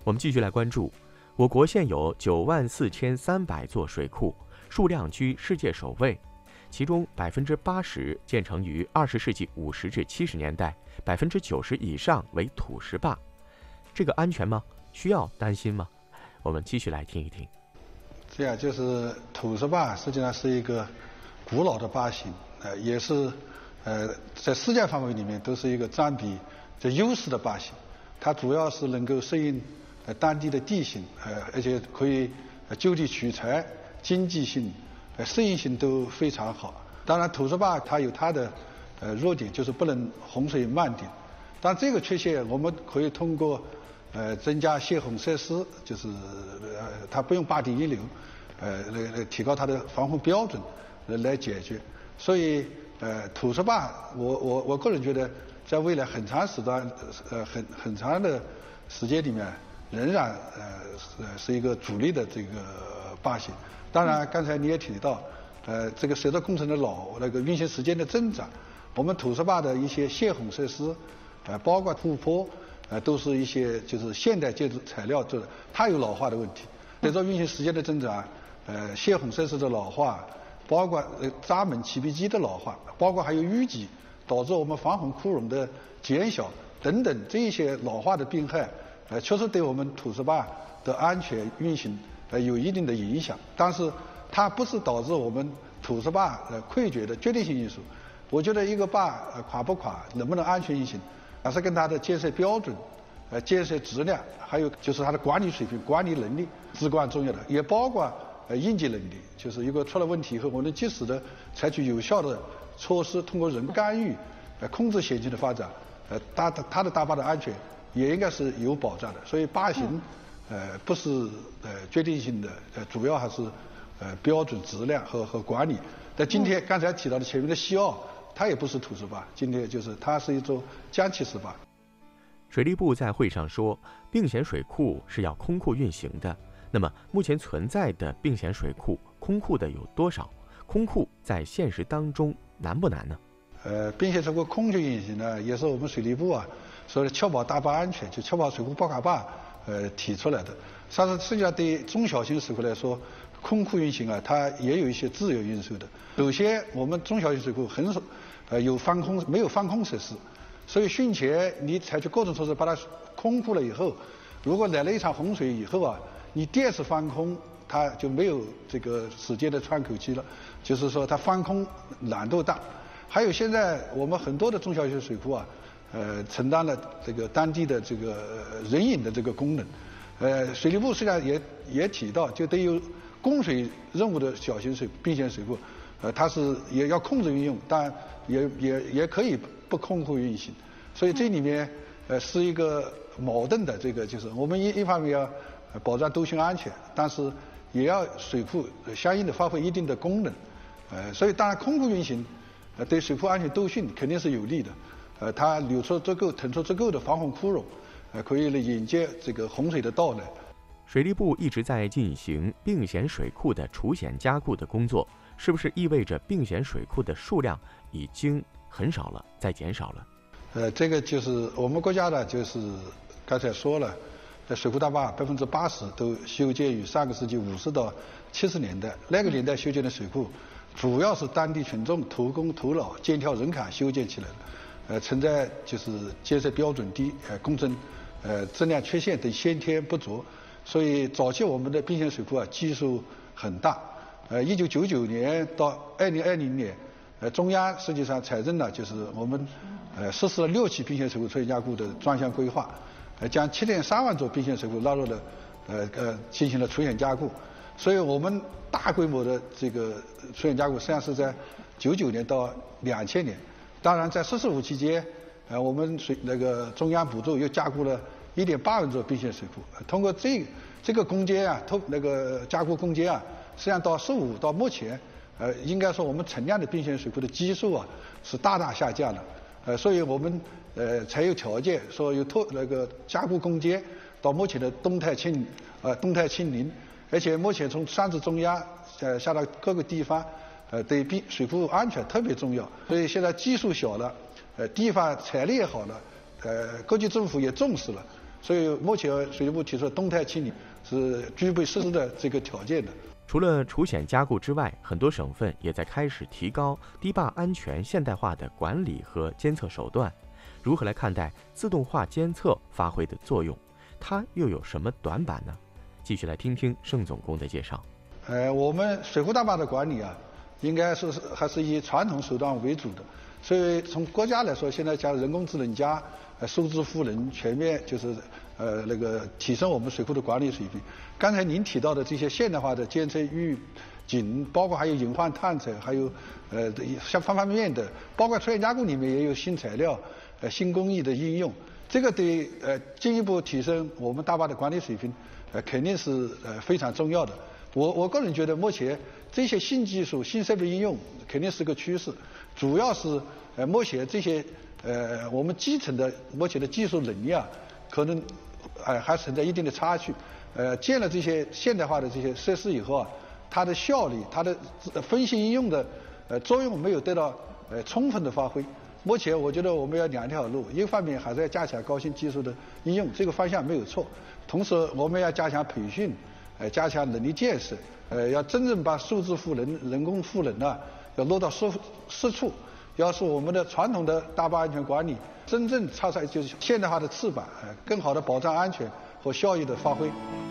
我们继续来关注，我国现有94300座水库，数量居世界首位，其中80%建成于20世纪50至70年代，90%以上为土石坝。这个安全吗？需要担心吗？我们继续来听一听。 这样就是土石坝实际上是一个古老的坝型，也是在世界范围里面都是一个占比优势的坝型。它主要是能够适应当地的地形，而且可以就地取材，经济性、适应性都非常好。当然，土石坝它有它的弱点，就是不能洪水漫顶。但这个缺陷我们可以通过增加泄洪设施，就是它不用坝底溢流，来提高它的防洪标准来解决。所以土石坝，我个人觉得，在未来很长时段很长的时间里面，仍然是一个主力的这个坝型。当然，刚才你也提到，这个随着工程的运行时间的增长，我们土石坝的一些泄洪设施，包括护坡，都是一些就是现代建筑材料做的，它有老化的问题。随着运行时间的增长，泄洪设施的老化，包括闸门起闭机的老化，包括还有淤积，导致我们防洪窟窿的减小等等这一些老化的病害，确实对我们土石坝的安全运行有一定的影响。但是它不是导致我们土石坝溃决的决定性因素。我觉得一个坝垮不垮，能不能安全运行，还是跟它的建设标准、建设质量，还有就是它的管理水平、管理能力至关重要的，也包括应急能力，就是如果出了问题以后，我能及时的采取有效的措施，通过人干预控制险情的发展，它的大坝的安全也应该是有保障的。所以坝型不是决定性的，主要还是标准、质量和管理。但今天刚才提到的前面的西澳，它也不是土石坝，今天就是它是一座浆砌式坝。 水利部在会上说，并险水库是要空库运行的。那么目前存在的并险水库空库的有多少？空库在现实当中难不难呢？ 并险水库空库运行呢，也是我们水利部说的确保大坝安全，就确保水库不垮坝提出来的。但是实际上对中小型水库来说，空库运行它也有一些自由因素的。首先，我们中小型水库很少有翻空，没有翻空设施，所以汛前你采取各种措施把它空库了以后，如果来了一场洪水以后你第二次翻空，它就没有这个时间的喘口气了，就是说它翻空难度大。还有现在我们很多的中小型水库承担了这个当地的这个人引的这个功能。水利部实际上也提到，就对于供水任务的小型并险水库，它是也要控制运用，但也可以不空库运行。所以这里面是一个矛盾的，这个就是我们一方面要保障兜汛安全，但是也要水库相应的发挥一定的功能。所以当然空库运行对水库安全兜汛肯定是有利的。它留出足够、腾出足够的防洪窟窿，可以来迎接这个洪水的到来。 水利部一直在进行并险水库的除险加固的工作，是不是意味着并险水库的数量已经很少了，在减少了？ 这个就是我们国家的，就是刚才说了，水库大坝80%都修建于上个世纪50到70年代。那个年代修建的水库，主要是当地群众投工投脑、肩挑人砍修建起来的，存在就是建设标准低、工程质量缺陷等先天不足。所以早期我们的并险水库基数很大。1999年到2020年，中央实际上财政呢，就是我们实施了6期并险水库除险加固的专项规划，将7.3万座并险水库纳入了进行了除险加固。所以我们大规模的这个除险加固实际上是在99年到2000年。当然在“十四五”期间，我们中央补助又加固了1.8万座并险水库。通过这个攻坚加固攻坚实际上到15到目前，应该说我们存量的并险水库的基数是大大下降了。所以我们才有条件说有加固攻坚到目前的动态清零，而且目前从上至中央下到各个地方，对水库安全特别重要。所以现在基数小了，地方财力也好了，各级政府也重视了。 所以目前水利部提出的动态清理是具备实施的这个条件的。 除了除险加固之外，很多省份也在开始提高堤坝安全现代化的管理和监测手段。如何来看待自动化监测发挥的作用？它又有什么短板呢？继续来听听盛总工的介绍。 我们水库大坝的管理啊，应该说是还是以传统手段为主的。所以从国家来说，现在加人工智能加数字赋能，全面就是提升我们水库的管理水平。刚才您提到的这些现代化的监测预警，包括还有隐患探测，还有像方方面面的，包括除险加固里面也有新材料、新工艺的应用。这个对进一步提升我们大坝的管理水平，肯定是非常重要的。我个人觉得，目前这些新技术、新设备应用肯定是个趋势，主要是目前这些我们基层的目前的技术能力啊，可能还存在一定的差距。建了这些现代化的这些设施以后啊，它的效率、它的分析应用的作用没有得到充分的发挥。目前我觉得我们要两条路，一个方面还是要加强高新技术的应用，这个方向没有错。同时我们要加强培训，加强能力建设，要真正把数字赋能、人工赋能啊，要落到实处。要使我们的传统的大坝安全管理真正插上就是现代化的翅膀，更好的保障安全和效益的发挥。